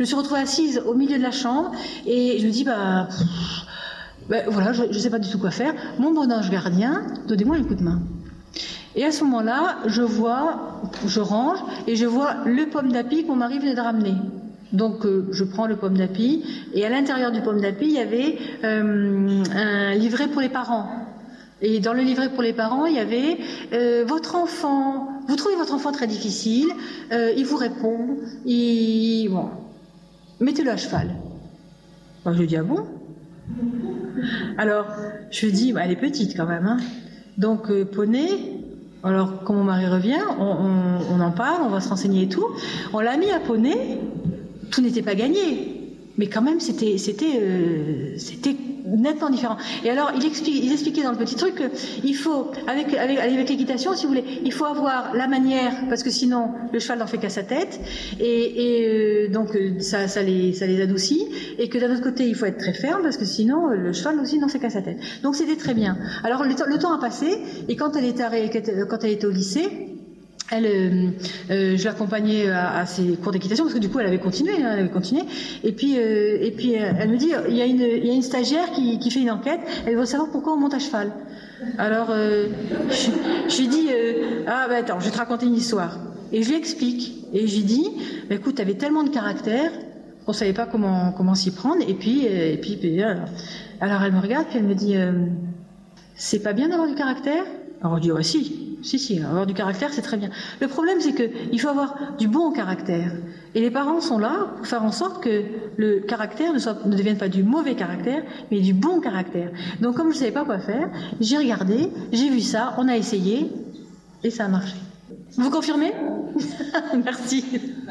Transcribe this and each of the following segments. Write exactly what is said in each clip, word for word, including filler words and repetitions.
je me suis retrouvée assise au milieu de la chambre et je me dis, bah, pff, bah voilà, je ne sais pas du tout quoi faire. Mon bon ange gardien, donnez-moi un coup de main. Et à ce moment-là, je vois, je range et je vois le pomme d'api que mon mari venait de ramener. Donc euh, je prends le pomme d'api et à l'intérieur du pomme d'api, il y avait euh, un livret pour les parents. Et dans le livret pour les parents, il y avait euh, votre enfant, vous trouvez votre enfant très difficile, euh, il vous répond, il... bon, mettez-le à cheval. Moi, je lui dis, ah bon? Alors, je lui dis, bah, elle est petite quand même, hein. Donc, euh, poney, alors quand mon mari revient, on, on, on en parle, on va se renseigner et tout. On l'a mis à poney, tout n'était pas gagné. Mais quand même, c'était, c'était, euh, c'était nettement différent. Et alors, il, explique, il expliquait dans le petit truc qu'il faut, avec, avec, avec l'équitation, si vous voulez, il faut avoir la manière, parce que sinon, le cheval n'en fait qu'à sa tête, et, et euh, donc ça, ça, les, ça les adoucit, et que d'un autre côté, il faut être très ferme, parce que sinon, le cheval aussi n'en fait qu'à sa tête. Donc c'était très bien. Alors, le, le temps a passé, et quand elle était, quand elle était au lycée, Elle, euh, euh, je l'accompagnais à, à ses cours d'équitation parce que du coup elle avait continué, hein, elle avait continué. Et puis, euh, et puis euh, elle me dit, il y a une, il y a une stagiaire qui, qui fait une enquête. Elle veut savoir pourquoi on monte à cheval. Alors, euh, je, je lui dis, euh, ah ben attends, je vais te raconter une histoire. Et je lui explique. Et je lui dis, bah, écoute, t'avais tellement de caractère qu'on savait pas comment comment s'y prendre. Et puis, euh, et puis, puis alors, alors elle me regarde puis elle me dit, euh, c'est pas bien d'avoir du caractère? Alors je dis, ouais, si. Si, si, avoir du caractère, c'est très bien. Le problème, c'est qu'il faut avoir du bon caractère. Et les parents sont là pour faire en sorte que le caractère ne, soit, ne devienne pas du mauvais caractère, mais du bon caractère. Donc, comme je ne savais pas quoi faire, j'ai regardé, j'ai vu ça, on a essayé, et ça a marché. Vous confirmez? Merci.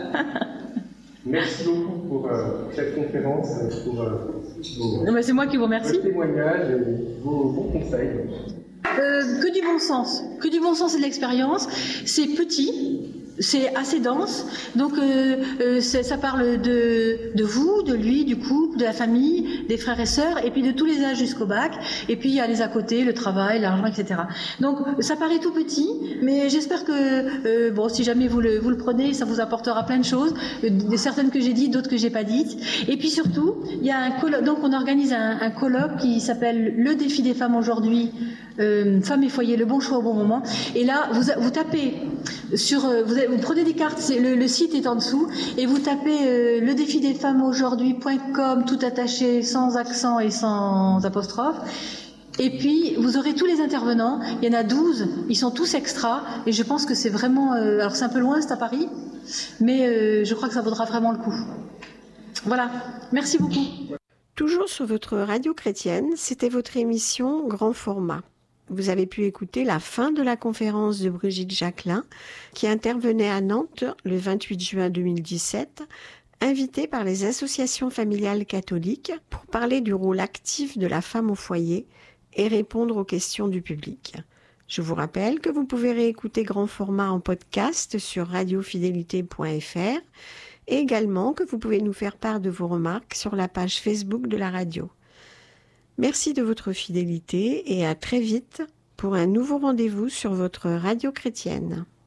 Merci beaucoup pour euh, cette conférence, pour euh, vos, ben, c'est moi qui vous remercie. Vos témoignages et vos bons conseils. Euh, que du bon sens, que du bon sens et de l'expérience. C'est petit, c'est assez dense, donc euh, euh, ça parle de, de vous, de lui, du couple, de la famille, des frères et sœurs, et puis de tous les âges jusqu'au bac, et puis il y a les à côté, le travail, l'argent, et cetera. Donc ça paraît tout petit, mais j'espère que, euh, bon, si jamais vous le, vous le prenez, ça vous apportera plein de choses, euh, certaines que j'ai dites, d'autres que j'ai pas dites. Et puis surtout, il y a un colloque, donc on organise un, un colloque qui s'appelle Le défi des femmes aujourd'hui, euh, femmes et foyer, le bon choix au bon moment. Et là, vous, vous tapez sur, vous, vous prenez des cartes, c'est, le, le site est en dessous, et vous tapez euh, le défi des femmes aujourd'hui point com, tout attaché, sans accent et sans apostrophe. Et puis, vous aurez tous les intervenants. Il y en a douze, ils sont tous extra, et je pense que c'est vraiment... Euh, alors c'est un peu loin, c'est à Paris, mais euh, je crois que ça vaudra vraiment le coup. Voilà, merci beaucoup. Toujours sur votre radio chrétienne, c'était votre émission Grand Format. Vous avez pu écouter la fin de la conférence de Brigitte Jacquelin, qui intervenait à Nantes le vingt-huit juin deux mille dix-sept, invitée par les associations familiales catholiques pour parler du rôle actif de la femme au foyer et répondre aux questions du public. Je vous rappelle que vous pouvez réécouter Grand Format en podcast sur radio fidélité point f r et également que vous pouvez nous faire part de vos remarques sur la page Facebook de la radio. Merci de votre fidélité et à très vite pour un nouveau rendez-vous sur votre radio chrétienne.